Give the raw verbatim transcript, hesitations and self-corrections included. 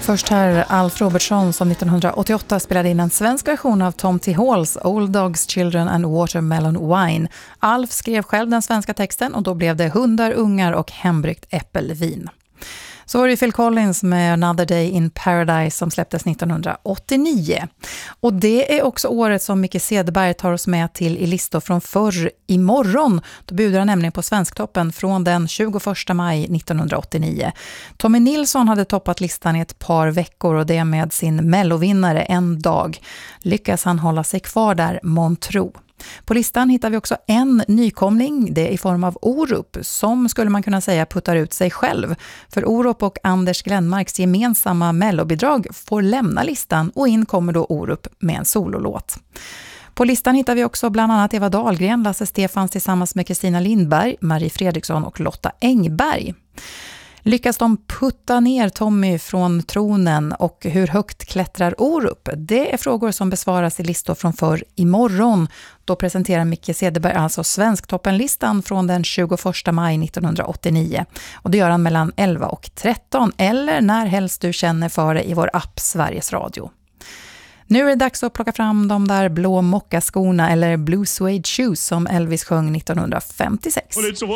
Först här Alf Robertson som nittonhundraåttioåtta spelade in en svensk version av Tom T. Halls Old Dogs, Children and Watermelon Wine. Alf skrev själv den svenska texten och då blev det hundar, ungar och hembryggt äppelvin. Så var det Phil Collins med Another Day in Paradise som släpptes nittonhundraåttionio. Och det är också året som Micke Cederberg tar oss med till i listor från förr imorgon. Då bjuder han nämligen på Svensktoppen från den tjugoförsta maj nittonhundraåttionio. Tommy Nilsson hade toppat listan i ett par veckor och det med sin mellovinnare En dag. Lyckas han hålla sig kvar där, Montro. På listan hittar vi också en nykomling, det är i form av Orup, som skulle man kunna säga puttar ut sig själv. För Orup och Anders Glenmarks gemensamma mellobidrag får lämna listan och in kommer då Orup med en sololåt. På listan hittar vi också bland annat Eva Dahlgren, Lasse Stefans tillsammans med Kristina Lindberg, Marie Fredriksson och Lotta Engberg. Lyckas de putta ner Tommy från tronen och hur högt klättrar Orup? Det är frågor som besvaras i listor från förr imorgon. Då presenterar Micke Cederberg alltså Svensktoppenlistan från den tjugoförsta maj nittonhundraåttionio. Och det gör han mellan elva och tretton eller när helst du känner för det i vår app Sveriges Radio. Nu är det dags att plocka fram de där blå mockaskorna eller blue suede shoes som Elvis sjöng nittonhundrafemtiosex.